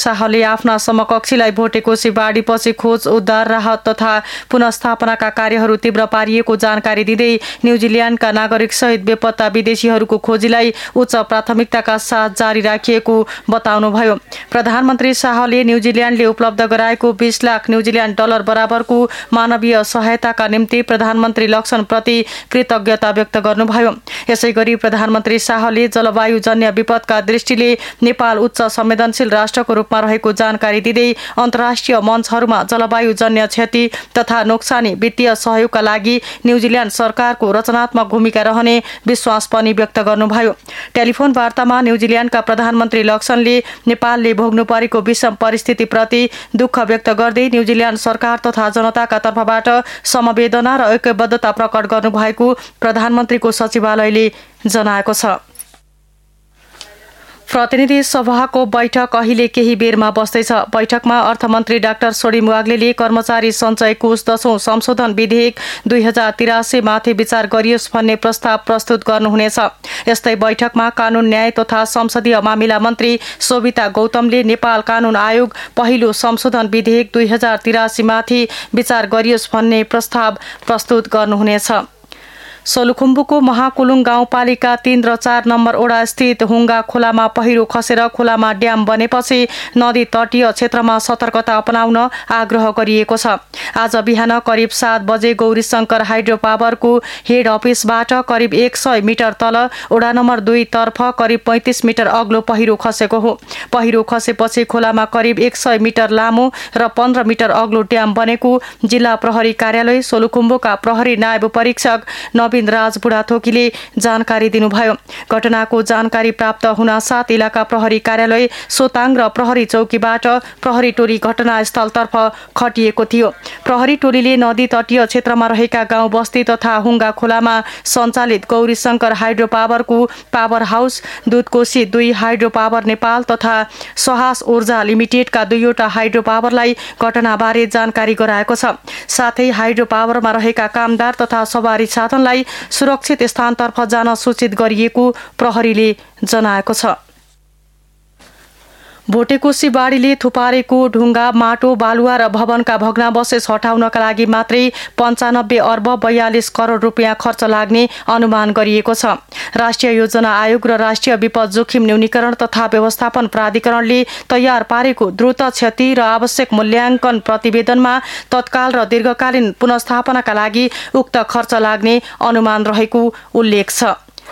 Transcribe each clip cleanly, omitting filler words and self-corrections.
शाहले आफ्ना समकक्षीलाई भोटेकोशी बाढीपछि खोज उद्धार राहत तथा पुनर्स्थापनाका कार्यहरू तीव्र पारिएको जानकारी दिँदै न्युजिल्यान्डका नागरिक सहित बेपत्ता विदेशीहरूको खोजीलाई उच्च प्राथमिकताका साथ जारी राखिएको बताउनुभयो। प्रधानमन्त्री शाहले न्युजिल्यान्डले उपलब्ध गराएको 20 लाख न्युजिल्यान्ड डलर बराबरको मानवीय सहायताका निम्ति प्रधानमन्त्री लक्षणप्रति कृतज्ञता व्यक्त गर्नुभयो। यसैगरी प्रधानमन्त्री शाहले जलवायुजन्य विपदका दृष्टिले नेपाल उच्च संवेदनशील राष्ट्रको रूपमा रहेको जानकारी दिँदै अन्तर्राष्ट्रिय मञ्चहरूमा जलवायुजन्य क्षति तथा नोक्सानी वित्तीय सहयोगका लागि न्युजिल्यान्ड सरकारको रचनात्मक भूमिका रहने विश्वास पनि व्यक्त गर्नुभयो। टेलिफोन वार्तामा न्युजिल्यान्डका प्रधानमन्त्री लक्षणले नेपालले भोग्नु परेको विषम परिस्थितिप्रति दुःख व्यक्त गर्दै न्युजिल्यान्ड सरकार तथा जनताका तर्फबाट समवेदना र ऐक्यबद्धता प्रकट गर्नुभएको प्रधानमन्त्रीको सचिवालयले जनाएको छ। प्रतिनिधि सभाको बैठक अहिले केही बेरमा बस्दैछ। बैठकमा अर्थमन्त्री डाक्टर सोडिम वाग्लेले कर्मचारी सञ्चय कोष 10औं संशोधन विधेयक 2083 माथि विचार गरियोस् भन्ने प्रस्ताव प्रस्तुत गर्नुहुनेछ। यस्तै बैठकमा कानून न्याय तथा संसदीय मामिला मन्त्री शोभिता गौतमले नेपाल कानून आयोग पहिलो संशोधन विधेयक 2083 माथि विचार गरियोस् भन्ने प्रस्ताव प्रस्तुत गर्नुहुनेछ। सोलुखुम्बुको महाकुलुङ गाउँपालिका 3 र 4 नम्बर ओडा स्थित हुङ्गा खोलामा पहिरो खसेर खोलामा ड्याम बनेपछि नदी तटीय क्षेत्रमा सतर्कता अपनाउन आग्रह गरिएको छ। आज बिहान करिब 7 बजे गौरीशंकर हाइड्रो पावरको हेड अफिसबाट करिब 100 मिटर तल ओडा नम्बर 2 तर्फ करिब 35 मिटर अग्लो पहिरो खसेको हो। पहिरो खसेपछि खोलामा करिब 100 मिटर लामो र 15 मिटर अग्लो ड्याम बनेको जिल्ला प्रहरी कार्यालय सोलुखुम्बुका प्रहरी नायब परीक्षक राज बुढाथोकीले जानकारी दिनुभयो। घटनाको जानकारी प्राप्त हुनासाथ इलाका प्रहरी कार्यालय सोताङ र प्रहरी चौकीबाट प्रहरी टोली घटनास्थलतर्फ खटिएको थियो। प्रहरी टोलीले नदी तटीय क्षेत्रमा रहेका गाउँ बस्ती तथा हुङ्गा खोलामा सञ्चालित Gaurishankar hydro पावरको power house, Dudhkoshi 2 hydro power Nepal तथा सहास ऊर्जा लिमिटेडका 2वटा हाइड्रो पावरलाई घटनाबारे जानकारी गराएको छ। साथै हाइड्रो पावरमा रहेका कामदार तथा सवारी साधनलाई सुरक्षित स्थानतर्फ जान सूचित गरिएको प्रहरीले जनाएको छ। भोटेकोशी बाढीले थुपारेको ढुङ्गा, माटो, बालुवा र भवनका भग्नावशेष हटाउनका लागि मात्रै 95 अर्ब 42 करोड रुपियाँ खर्च लाग्ने अनुमान गरिएको छ। राष्ट्रिय योजना आयोग र राष्ट्रिय विपद जोखिम न्यूनीकरण तथा व्यवस्थापन प्राधिकरणले तयार पारेको द्रुत क्षति र आवश्यक मूल्याङ्कन प्रतिवेदनमा तत्काल र दीर्घकालीन पुनर्स्थापनाका लागि उक्त खर्च लाग्ने अनुमान रहेको उल्लेख छ।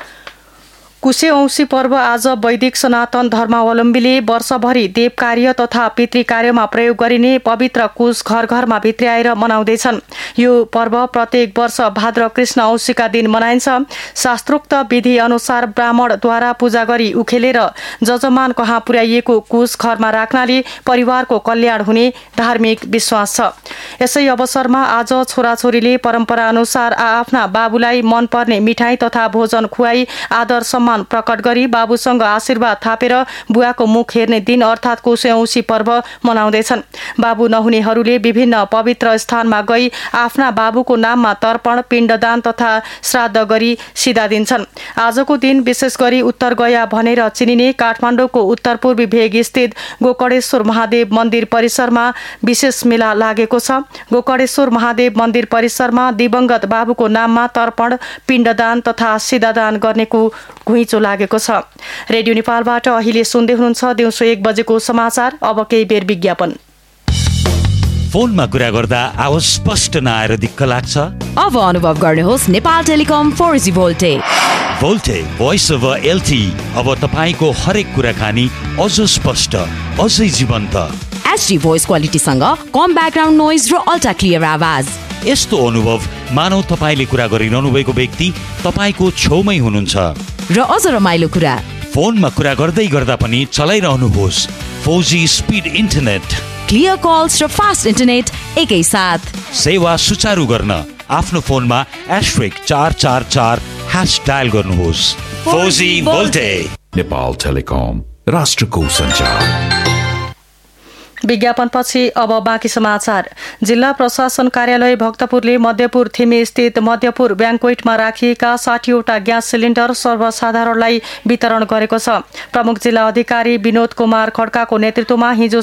कुशे औँसी पर्व आज वैदिक सनातन धर्मावलम्बीले वर्षभरि देव कार्य तथा पितृ कार्यमा प्रयोग गरिने पवित्र कुश घर घरमा भित्र्याएर मनाउँदैछन्। यो पर्व प्रत्येक वर्ष भाद्र कृष्ण औँसीका दिन मनाइन्छ। शास्त्रोक्त विधि अनुसार ब्राह्मणद्वारा पूजा गरी उखेलेर जजमान कहाँ पुर्याइएको कुश घरमा राख्नाले परिवारको कल्याण हुने धार्मिक विश्वास छ। यसै अवसरमा आज छोराछोरीले परम्परा अनुसार आफ्ना बाबुलाई मनपर्ने मिठाई तथा भोजन खुवाई आदर सम्मान प्रकट गरी बाबुसँग आशीर्वाद थापेर बुवाको मुख हेर्ने दिन अर्थात् कुशे औँसी पर्व मनाउँदैछन्। बाबु नहुनेहरूले विभिन्न पवित्र स्थानमा गई आफ्ना बाबुको नाममा तर्पण, पिण्डदान तथा श्राद्ध गरी सिधा दिन्छन्। आजको दिन विशेष गरी उत्तर गया भनेर चिनिने काठमाडौँको उत्तर पूर्वी भेग स्थित गोकर्णेश्वर महादेव मन्दिर परिसरमा विशेष मेला लागेको छ। गोकर्णेश्वर महादेव मन्दिर परिसरमा दिवंगत बाबुको नाममा तर्पण, पिण्डदान तथा सिधादान गर्नेको घुइँचो लागेको छ। रेडियो नेपालबाट अहिले सुन्दै हुनुहुन्छ दिउँसो 1 बजेको समाचार। अब केही बेर विज्ञापन। फोनमा कुरा गर्दा आवाज स्पष्ट नआएर दिक्क लाग्छ? अब अनुभव गर्नुहोस् Nepal telecom 4G भोल्टे। भोल्टे voice over LTE अब तपाईको हरेक कुराकानी अझ स्पष्ट, अझै जीवन्त। HD भोइस क्वालिटीसँग कम ब्याकग्राउन्ड नोइज र अल्ट्रा क्लियर आवाज। यस्तो अनुभव मानौ तपाईले कुरा गरिरहनु भएको व्यक्ति तपाईको छेउमै हुनुहुन्छ। र अझ रमाइलो कुरा, फोनमा कुरा गर्दै गर्दा पनि चलाइरहनुहोस् 4G speed internet, clear calls र फास्ट इन्टरनेट एकै साथ। सेवा सुचारू गर्न आफ्नो फोनमा *444# डायल गर्नुहोस्। 4G भोल्टे। नेपाल टेलिकम, राष्ट्रको सञ्चार। विज्ञापनपछि अब बाँकी समाचार। जिल्ला प्रशासन कार्यालय भक्तपुरले मध्यपुर थिमी स्थित मध्यपुर ब्याङ्क्वेटमा राखिएका 60वटा ग्यास सिलिन्डर सर्वसाधारणलाई वितरण गरेको छ। प्रमुख जिल्ला अधिकारी विनोद कुमार खड्काको नेतृत्वमा हिजो